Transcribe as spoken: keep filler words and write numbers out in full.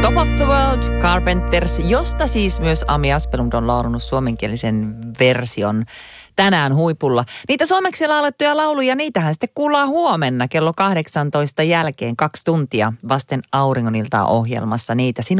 Top of the World, Carpenters, josta siis myös Ami Aspelund on laulunut suomenkielisen version tänään huipulla. Niitä suomeksi laulettuja lauluja, niitähän sitten kuullaan huomenna kello kahdeksantoista jälkeen kaksi tuntia vasten auringoniltaa ohjelmassa. Niitä sinun